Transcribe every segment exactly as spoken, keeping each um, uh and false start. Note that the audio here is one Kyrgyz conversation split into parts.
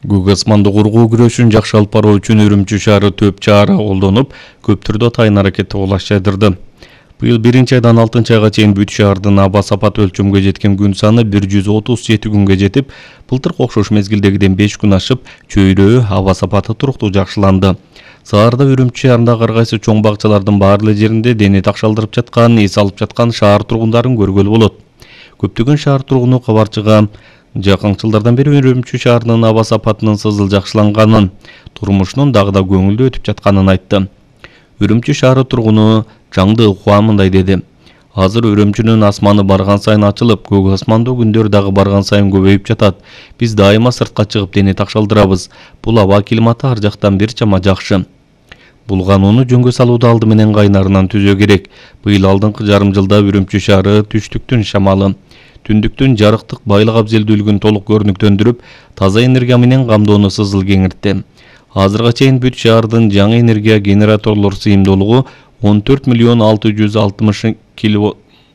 Көк асманды коргоо күрөшүн жакшы алып баруу үчүн Үрүмчү шаары төп чара колдонуп, көп түрдө атайын аракетти колаш жайдырды. Быйыл биринчи айдан алтынчы айга чейин бүт шаардын аба сапаты өлчөмгө жеткен күн саны бир жүз отуз жети күнгө жетип, былтыркы окшош мезгилдегиден беш күн ашып, чөйрө аба сапаты туруктуу жакшыланды. Саарда Үрүмчү шаарындагы ар кайсы чоң бакчалардын баар эле жеринде дене такшалдырып жаткан, эс алып жаткан шаар тургундарын көргөлү болот. Көптөгөн шаар тургуну кабарчыга жакын жылдардан бери Үрүмчү шаарынын аба сапатынын сызыл жакшыланганын, турмушунун дагы да көңүлдүү өтүп жатканын айтты. Үрүмчү шаары тургуну Жаңды Ухуа мындай деди. Азыр Үрүмчүнүн асманы барган сайын ачылып, көк асмандуу күндөр дагы барган сайын көбөйүп жатат. Биз дайыма сыртка чыгып дене такшалдырабыз. Бул аба климаты ар жактан бир чама жакшы. Булганууну жөнгө салууду алды менен кайнарынан түзөө керек. Быйыл алдыңкы жарым жылда Үрүмчү шаары түштүктүн шамалы, түндүктүн жарыктык байлык абзелдүүлүгүн толук көрүнүктөндүрүп, таза энергия менен камдоону сызыл кеңиртти. Азырга чейин бүт шаардын жаңы энергия генераторлор сыйымдуулугу он төрт миллион алты жүз алтымыш киловатт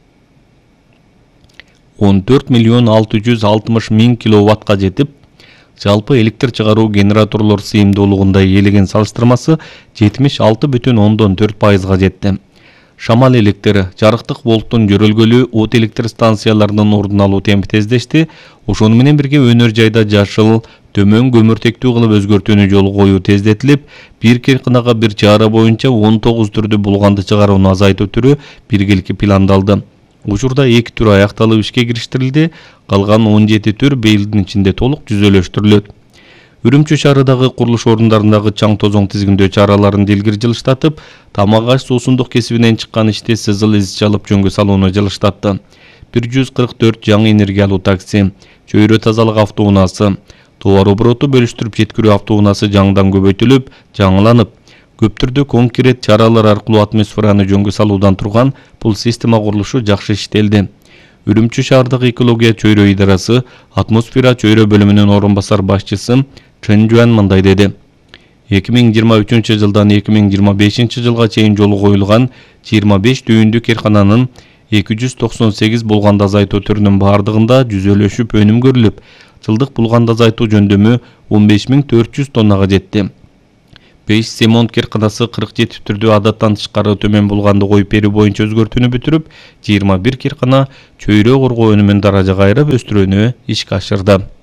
он төрт миллион алты жүз алтымыш миң киловаттка жетип, жалпы электр чыгаруу генераторлор сыйымдуулугунда ээлеген салыштырмасы жетимиш алты бүтүн ондон төрт пайызга жетти. Шамал электр, жарыктык волттун жөрөлгөлү от электр станцияларынын ордун алуу темпи тездешти. Ошону менен бирге өнөр жайда жашыл, төмөн көмүртектүү кылып өзгөртүүнү жолго коюу тездетилип, бир кыркынага бир чара боюнча он тогуз түрдүү булганды чыгарууну азайтуу түрү биргеликке пландалды. Учурда эки түр аякталып ишке кириштирилди, калган он жети түр быйылдын ичинде толук жүзөлөштүрүлөт. Үрүмчү шаарындагы курулуш орундарындагы чаң тозоң тизгиндөө чараларын дилгир жылыштатып, тамак аш суусундук кесибинен чыккан ишти сызыл из чалып жөнгө салууну жылыштатты. бир жүз кырк төрт жаңы энергиялуу такси, чөйрө тазалык автоунаасы, товар обороту бөлүштүрүп жеткирүү автоунаасы жаңыдан көбөйтүлүп, жаңыланып, көп түрдө конкрет чаралар аркылуу атмосфераны жөнгө салуудан турган бул система курулушу жакшы иштелди. Үрүмчү шаардагы экология чөйрө идарасы атмосфера чөйрө бөлүмүнүн орун басар башчысы Чын Жуан мындай деди. эки миң жыйырма үчүнчү жылдан эки миң жыйырма бешинчи жылга чейин жолу коюлган жыйырма беш түйүндүү кыйркананын эки жүз токсон сегиз булганды азайтуу түрүнүн бардыгында жүзөлөшүп өнүм көрүлүп, жылдык булганды азайтуу жөндөмү он беш миң төрт жүз тоннага жетти. беш Семонт кыйрканасы кырк жети түрдүү адаттан тышкары төмөн булганды коюп берүү боюнча өзгөртүүнү бүтүрүп, жыйырма бир кыйркана чөйрө коргоо өнүмүн даражага айырып өстүрүүнү ишке ашырды.